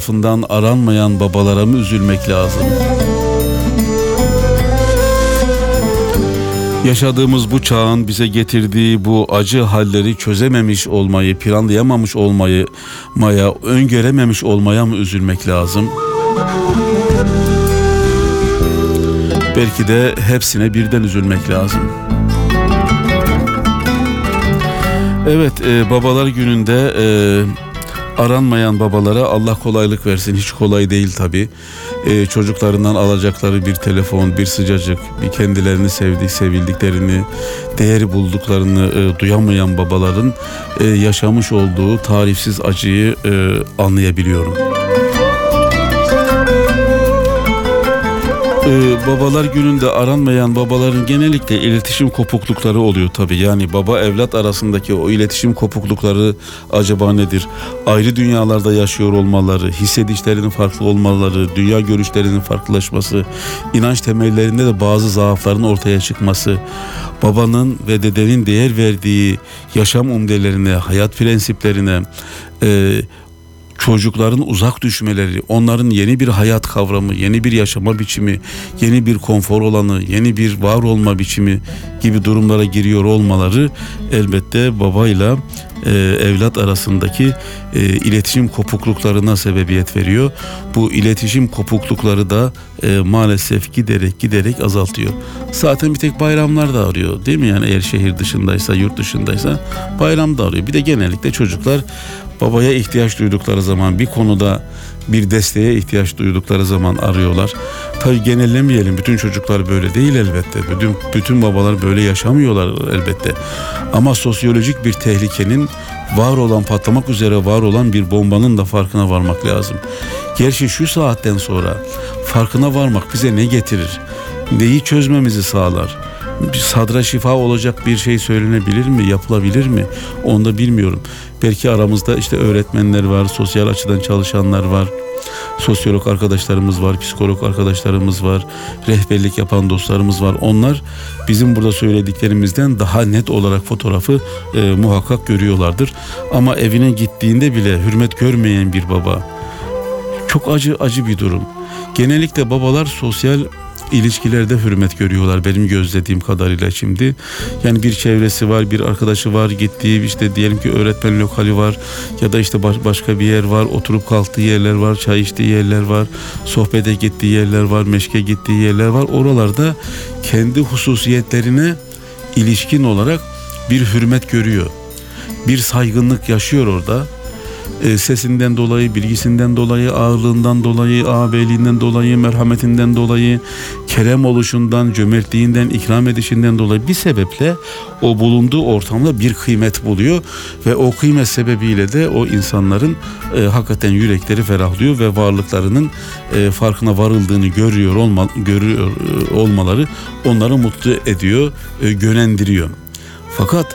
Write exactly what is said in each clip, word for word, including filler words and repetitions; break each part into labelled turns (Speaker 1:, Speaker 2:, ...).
Speaker 1: tarafından aranmayan babalara mı üzülmek lazım? Yaşadığımız bu çağın bize getirdiği bu acı halleri çözememiş olmayı, planlayamamış olmayı, maya, öngörememiş olmaya mı üzülmek lazım? Belki de hepsine birden üzülmek lazım. Evet, e, babalar gününde e, aranmayan babalara Allah kolaylık versin. Hiç kolay değil tabii. Ee, çocuklarından alacakları bir telefon, bir sıcacık, bir kendilerini sevdik, sevildiklerini, değeri bulduklarını e, duyamayan babaların e, yaşamış olduğu tarifsiz acıyı e, anlayabiliyorum. Ee, babalar gününde aranmayan babaların genellikle iletişim kopuklukları oluyor tabii. Yani baba evlat arasındaki o iletişim kopuklukları acaba nedir? Ayrı dünyalarda yaşıyor olmaları, hissedişlerinin farklı olmaları, dünya görüşlerinin farklılaşması, inanç temellerinde de bazı zaafların ortaya çıkması, babanın ve dedenin değer verdiği yaşam umdelerine, hayat prensiplerine, e, çocukların uzak düşmeleri, onların yeni bir hayat kavramı, yeni bir yaşama biçimi, yeni bir konfor alanı, yeni bir var olma biçimi gibi durumlara giriyor olmaları elbette babayla e, evlat arasındaki e, iletişim kopukluklarına sebebiyet veriyor. Bu iletişim kopuklukları da e, maalesef giderek giderek azaltıyor. Zaten bir tek bayramlar da arıyor, değil mi? Yani eğer şehir dışındaysa, yurt dışındaysa bayram da arıyor. Bir de genellikle çocuklar babaya ihtiyaç duydukları zaman, bir konuda bir desteğe ihtiyaç duydukları zaman arıyorlar. Tabii genellemeyelim, bütün çocuklar böyle değil elbette. Bütün, bütün babalar böyle yaşamıyorlar elbette. Ama sosyolojik bir tehlikenin, var olan, patlamak üzere var olan bir bombanın da farkına varmak lazım. Gerçi şu saatten sonra farkına varmak bize ne getirir? Neyi çözmemizi sağlar? Sadra şifa olacak bir şey söylenebilir mi, yapılabilir mi? Onu da bilmiyorum. Belki aramızda işte öğretmenler var, sosyal açıdan çalışanlar var, sosyolog arkadaşlarımız var, psikolog arkadaşlarımız var, rehberlik yapan dostlarımız var. Onlar bizim burada söylediklerimizden daha net olarak fotoğrafı e, muhakkak görüyorlardır. Ama evine gittiğinde bile hürmet görmeyen bir baba, çok acı acı bir durum. Genellikle babalar sosyal ilişkilerde hürmet görüyorlar benim gözlediğim kadarıyla şimdi. Yani bir çevresi var, bir arkadaşı var, gittiği işte diyelim ki öğretmen lokali var ya da işte baş, başka bir yer var, oturup kalktığı yerler var, çay içtiği yerler var, sohbete gittiği yerler var, meşke gittiği yerler var. Oralarda kendi hususiyetlerine ilişkin olarak bir hürmet görüyor. Bir saygınlık yaşıyor orada. E, sesinden dolayı, bilgisinden dolayı, ağırlığından dolayı, ağabeyliğinden dolayı, merhametinden dolayı, kerem oluşundan, cömertliğinden, ikram edişinden dolayı bir sebeple o bulunduğu ortamda bir kıymet buluyor ve o kıymet sebebiyle de o insanların e, hakikaten yürekleri ferahlıyor ve varlıklarının e, farkına varıldığını görüyor, olma, görüyor e, olmaları onları mutlu ediyor, e, gönendiriyor. Fakat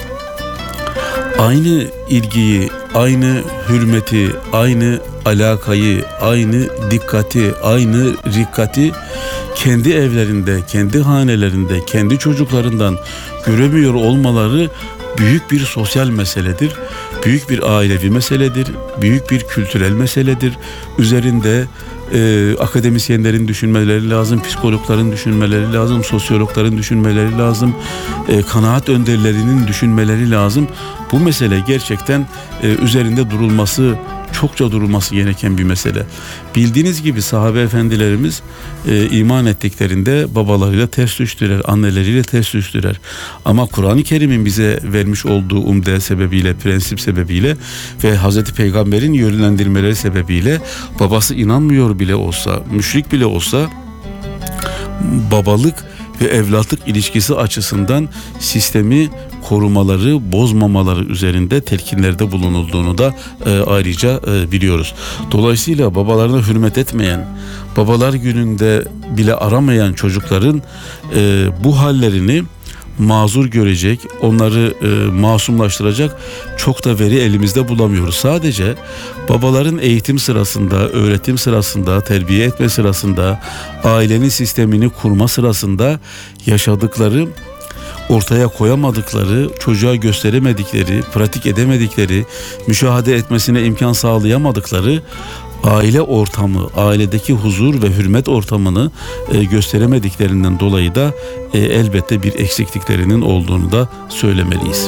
Speaker 1: aynı ilgiyi, aynı hürmeti, aynı alakayı, aynı dikkati, aynı rikkati kendi evlerinde, kendi hanelerinde, kendi çocuklarından göremiyor olmaları büyük bir sosyal meseledir. Büyük bir ailevi meseledir. Büyük bir kültürel meseledir. Üzerinde e, akademisyenlerin düşünmeleri lazım, psikologların düşünmeleri lazım, sosyologların düşünmeleri lazım, e, kanaat önderlerinin düşünmeleri lazım. Bu mesele gerçekten e, üzerinde durulması, çokça durulması gereken bir mesele. Bildiğiniz gibi sahabe efendilerimiz e, iman ettiklerinde babalarıyla ters düştüler, anneleriyle ters düştüler. Ama Kur'an-ı Kerim'in bize vermiş olduğu umde sebebiyle, prensip sebebiyle ve Hazreti Peygamber'in yönlendirmeleri sebebiyle babası inanmıyor bile olsa, müşrik bile olsa babalık ve evlatlık ilişkisi açısından sistemi korumaları, bozmamaları üzerinde telkinlerde bulunulduğunu da e, ayrıca e, biliyoruz. Dolayısıyla babalarına hürmet etmeyen, babalar gününde bile aramayan çocukların e, bu hallerini mazur görecek, onları e, masumlaştıracak çok da veri elimizde bulamıyoruz. Sadece babaların eğitim sırasında, öğretim sırasında, terbiye etme sırasında, ailenin sistemini kurma sırasında yaşadıkları, ortaya koyamadıkları, çocuğa gösteremedikleri, pratik edemedikleri, müşahede etmesine imkan sağlayamadıkları aile ortamı, ailedeki huzur ve hürmet ortamını e, gösteremediklerinden dolayı da e, elbette bir eksikliklerinin olduğunu da söylemeliyiz.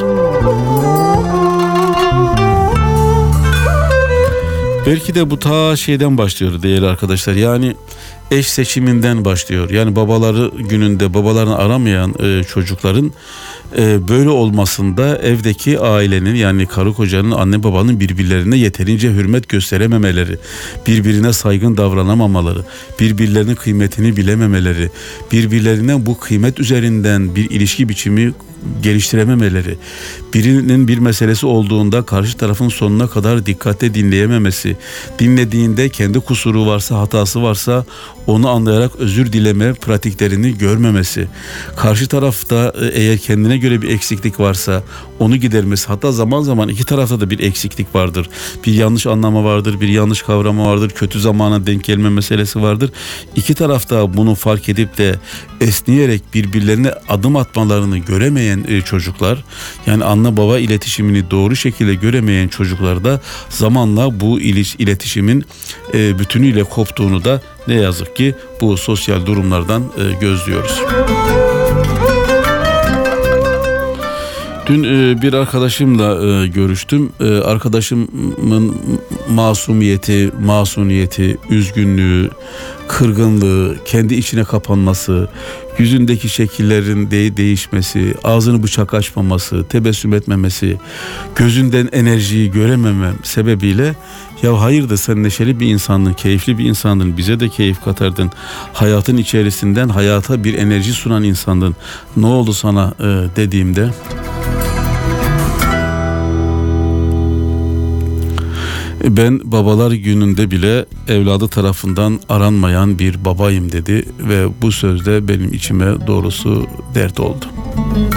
Speaker 1: Belki de bu ta şeyden başlıyor değerli arkadaşlar. Yani eş seçiminden başlıyor. Yani babaları gününde babalarını aramayan e, çocukların e, böyle olmasında evdeki ailenin, yani karı kocanın, anne babanın birbirlerine yeterince hürmet gösterememeleri, birbirine saygın davranamamaları, birbirlerinin kıymetini bilememeleri, birbirlerine bu kıymet üzerinden bir ilişki biçimi geliştirememeleri, birinin bir meselesi olduğunda karşı tarafın sonuna kadar dikkatle dinleyememesi, dinlediğinde kendi kusuru varsa, hatası varsa onu anlayarak özür dileme pratiklerini görmemesi, karşı tarafta eğer kendine göre bir eksiklik varsa onu gidermesi, hatta zaman zaman iki tarafta da bir eksiklik vardır, bir yanlış anlama vardır, bir yanlış kavrama vardır, kötü zamana denk gelme meselesi vardır. İki tarafta bunu fark edip de esneyerek birbirlerine adım atmalarını göremeyen çocuklar, yani anne baba iletişimini doğru şekilde göremeyen çocuklarda zamanla bu iletişimin bütünüyle koptuğunu da ne yazık ki bu sosyal durumlardan gözlüyoruz. Dün bir arkadaşımla görüştüm. Arkadaşımın masumiyeti, masuniyeti, üzgünlüğü, kırgınlığı, kendi içine kapanması, yüzündeki şekillerin de değişmesi, ağzını bıçak açmaması, tebessüm etmemesi, gözünden enerjiyi görememem sebebiyle, ya hayırdır sen neşeli bir insandın, keyifli bir insandın, bize de keyif katardın, hayatın içerisinden hayata bir enerji sunan insandın, ne oldu sana e, dediğimde, ben babalar gününde bile evladı tarafından aranmayan bir babayım dedi ve bu sözde benim içime doğrusu dert oldu.